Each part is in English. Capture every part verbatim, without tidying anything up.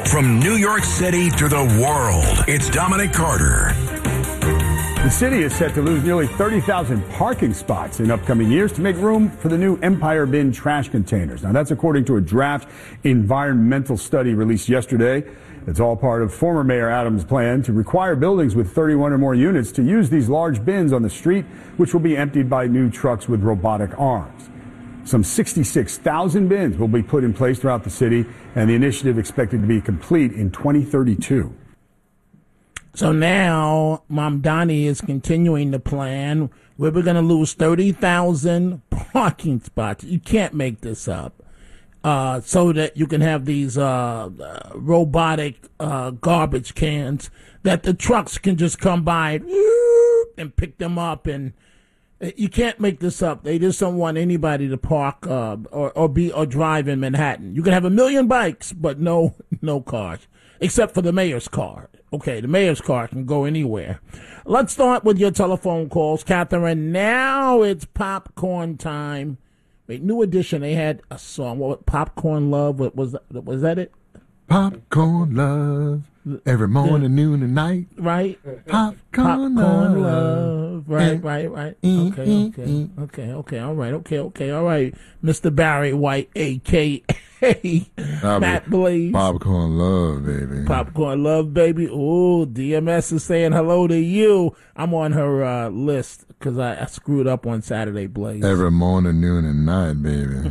From New York City to the world, it's Dominic Carter. The city is set to lose nearly thirty thousand parking spots in upcoming years to make room for the new Empire Bin trash containers. Now, that's according to a draft environmental study released yesterday. It's all part of former Mayor Adams' plan to require buildings with thirty-one or more units to use these large bins on the street, which will be emptied by new trucks with robotic arms. Some sixty-six thousand bins will be put in place throughout the city, and the initiative expected to be complete in twenty thirty-two. So now Mamdani is continuing the plan where we're going to lose thirty thousand parking spots. You can't make this up. Uh, so that you can have these uh, uh, robotic uh, garbage cans that the trucks can just come by and pick them up. And you can't make this up. They just don't want anybody to park uh, or, or be or drive in Manhattan. You can have a million bikes, but no no cars, except for the mayor's car. Okay, the mayor's car can go anywhere. Let's start with your telephone calls, Catherine. Now it's popcorn time. Wait, New Edition, they had a song. What, Popcorn Love? What was that? Was that it? Popcorn Love. Every morning, yeah. Noon, and night. Right. Popcorn, Popcorn love. love. Right, right, right. Okay, okay, okay, okay. All right, okay, okay. All right. Mister Barry White, a k a. Matt Blaze. Popcorn Love, baby. Popcorn Love, baby. Ooh, D M S is saying hello to you. I'm on her uh, list because I, I screwed up on Saturday, Blaze. Every morning, noon, and night, baby.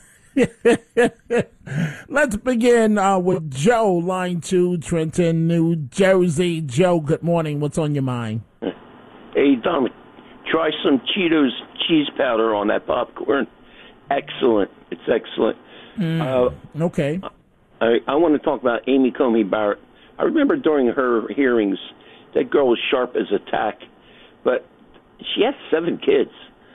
Let's begin uh, with Joe, line two, Trenton, New Jersey. Joe, good morning. What's on your mind? Hey, Dominic, try some Cheetos cheese powder on that popcorn. Excellent. It's excellent. Mm, uh, okay. I, I want to talk about Amy Coney Barrett. I remember during her hearings, that girl was sharp as a tack, but she has seven kids.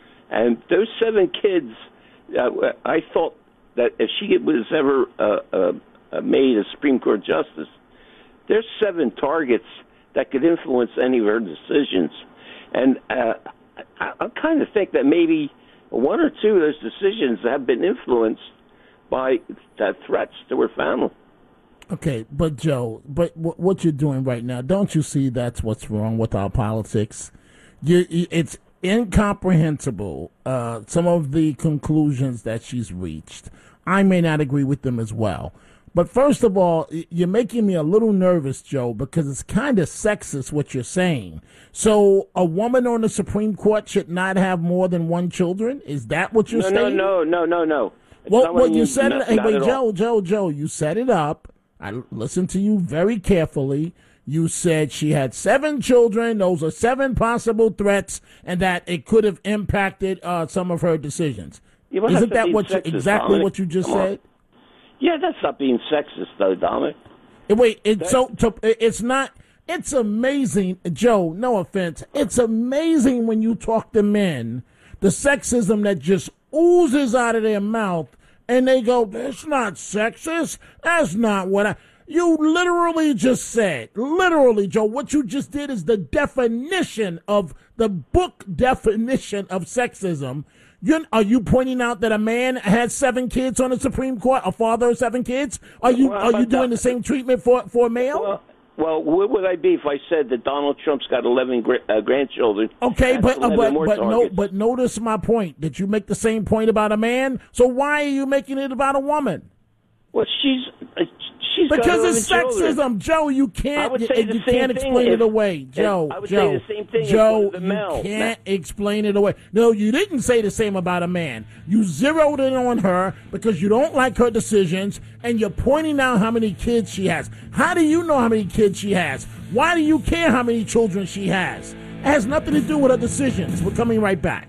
And those seven kids, uh, I thought that if she was ever uh, uh, made a Supreme Court justice, there's seven targets that could influence any of her decisions. And uh, I, I kind of think that maybe one or two of those decisions have been influenced by uh, threats to her family. Okay, but Joe, but w- what you're doing right now, don't you see that's what's wrong with our politics? You, it's incomprehensible, uh, some of the conclusions that she's reached. I may not agree with them as well. But first of all, you're making me a little nervous, Joe, because it's kind of sexist what you're saying. So a woman on the Supreme Court should not have more than one children? Is that what you're no, saying? No, no, no, no, no. Well, well you said it. Hey, wait, Joe, Joe, Joe, you set it up. I listened to you very carefully. You said she had seven children. Those are seven possible threats, and that it could have impacted uh, some of her decisions. Isn't that what sexist, you, exactly Dominic. what you just Come said? On. Yeah, that's not being sexist, though, Dominic. Wait, it, so to, it's not. It's amazing, Joe. No offense. It's amazing when you talk to men, the sexism that just oozes out of their mouth, and they go, "That's not sexist. That's not what I." You literally just said, literally, Joe. What you just did is the definition of the book definition of sexism. You're, are you pointing out that a man has seven kids on the Supreme Court, a father of seven kids? Are you well, are you doing the same treatment for, for a male? Well, well, where would I be if I said that Donald Trump's got eleven gra- uh, grandchildren? Okay, but uh, but but, no, targets? but notice my point. Did you make the same point about a man? So why are you making it about a woman? Well, she's uh, she's because it's children. sexism, Joe. You can't I would you, say the you same can't thing explain if, it away, Joe. I would Joe, say the same thing Joe, if the you male. can't explain it away. No, you didn't say the same about a man. You zeroed in on her because you don't like her decisions, and you're pointing out how many kids she has. How do you know how many kids she has? Why do you care how many children she has? It has nothing to do with her decisions. We're coming right back.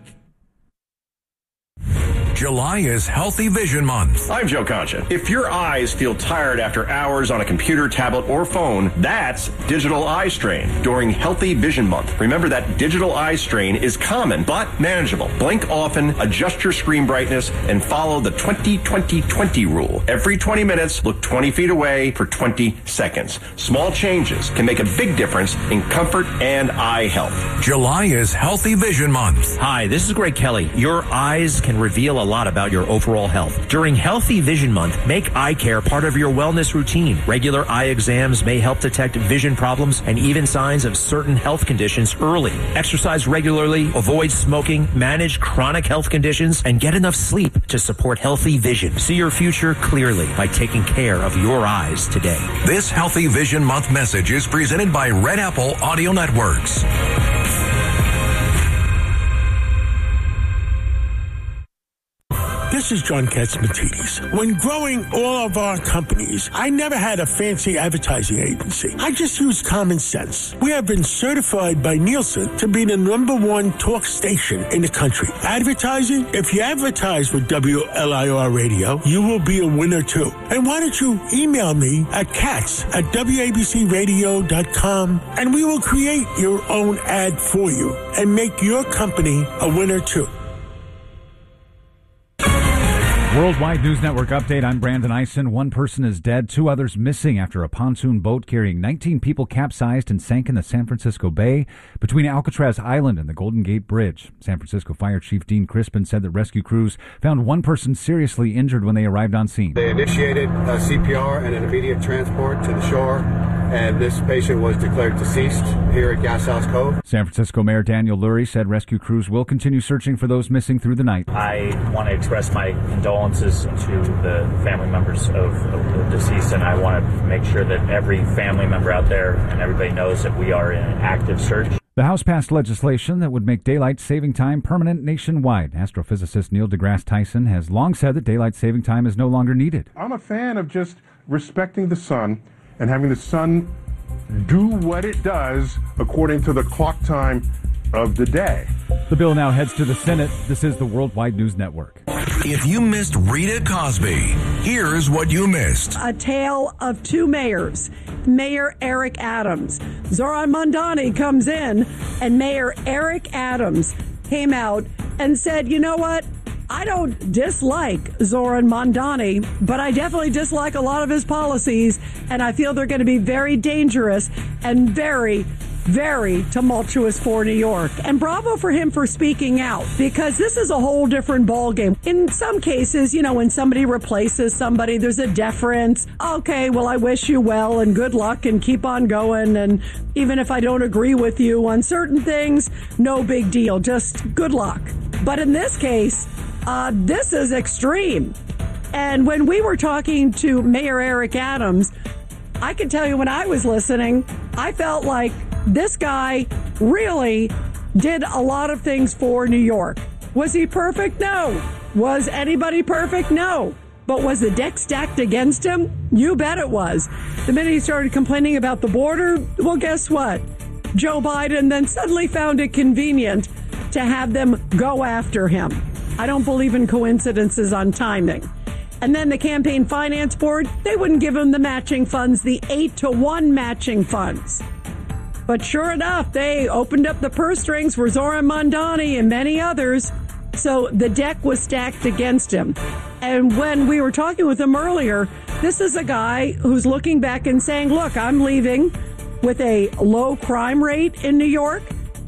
July is Healthy Vision Month. I'm Joe Concha. If your eyes feel tired after hours on a computer, tablet, or phone, that's digital eye strain during Healthy Vision Month. Remember that digital eye strain is common but manageable. Blink often, adjust your screen brightness, and follow the twenty twenty twenty rule. Every twenty minutes, look twenty feet away for twenty seconds. Small changes can make a big difference in comfort and eye health. July is Healthy Vision Month. Hi, this is Greg Kelly. Your eyes can reveal a lot about your overall health. During Healthy Vision Month, make eye care part of your wellness routine. Regular eye exams may help detect vision problems and even signs of certain health conditions early. Exercise regularly, avoid smoking, manage chronic health conditions, and get enough sleep to support healthy vision. See your future clearly by taking care of your eyes today. This Healthy Vision Month message is presented by Red Apple Audio Networks. This is John Katzmatidis. When growing all of our companies, I never had a fancy advertising agency. I just used common sense. We have been certified by Nielsen to be the number one talk station in the country. Advertising? If you advertise with W L I R Radio, you will be a winner too. And why don't you email me at katz at W A B C radio dot com and we will create your own ad for you and make your company a winner too. Worldwide News Network update. I'm Brandon Eisen. One person is dead, two others missing after a pontoon boat carrying nineteen people capsized and sank in the San Francisco Bay between Alcatraz Island and the Golden Gate Bridge. San Francisco Fire Chief Dean Crispin said that rescue crews found one person seriously injured when they arrived on scene. They initiated a C P R and an immediate transport to the shore, and this patient was declared deceased here at Gas House Cove. San Francisco Mayor Daniel Lurie said rescue crews will continue searching for those missing through the night. I want to express my condolences to the family members of, of the deceased, and I want to make sure that every family member out there and everybody knows that we are in an active search. The House passed legislation that would make daylight saving time permanent nationwide. Astrophysicist Neil deGrasse Tyson has long said that daylight saving time is no longer needed. I'm a fan of just respecting the sun and having the sun do what it does according to the clock time of the day. The bill now heads to the Senate. This is the Worldwide News Network. If you missed Rita Cosby, here's what you missed. A tale of two mayors. Mayor Eric Adams. Zoran Mondani comes in, and Mayor Eric Adams came out and said, you know what? I don't dislike Zoran Mondani, but I definitely dislike a lot of his policies, and I feel they're going to be very dangerous and very, very tumultuous for New York. And bravo for him for speaking out, because this is a whole different ballgame. In some cases, you know, when somebody replaces somebody, there's a deference. Okay, well, I wish you well and good luck and keep on going. And even if I don't agree with you on certain things, no big deal. Just good luck. But in this case, uh, this is extreme. And when we were talking to Mayor Eric Adams, I can tell you when I was listening, I felt like this guy really did a lot of things for New York. Was he perfect? No. Was anybody perfect? No. But was the deck stacked against him? You bet it was. The minute he started complaining about the border, well, guess what? Joe Biden then suddenly found it convenient to have them go after him. I don't believe in coincidences on timing. And then the Campaign Finance Board, they wouldn't give him the matching funds, the eight to one matching funds. But sure enough, they opened up the purse strings for Zoran Mondani and many others. So the deck was stacked against him. And when we were talking with him earlier, this is a guy who's looking back and saying, look, I'm leaving with a low crime rate in New York.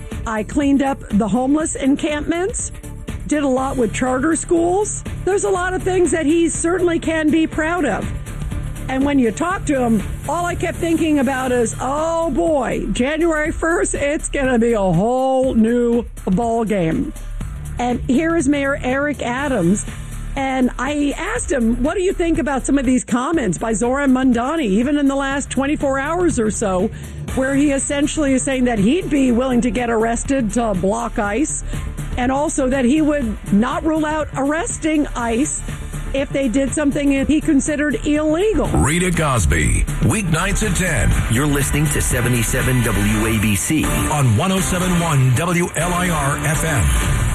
I cleaned up the homeless encampments, did a lot with charter schools. There's a lot of things that he certainly can be proud of. And when you talk to him, all I kept thinking about is, oh boy, January first, it's going to be a whole new ball game. And here is Mayor Eric Adams. And I asked him, what do you think about some of these comments by Zoran Mondani, even in the last twenty-four hours or so, where he essentially is saying that he'd be willing to get arrested to block ICE, and also that he would not rule out arresting ICE if they did something he considered illegal. Rita Cosby, weeknights at ten. You're listening to seventy-seven W A B C on one oh seven point one W L I R F M.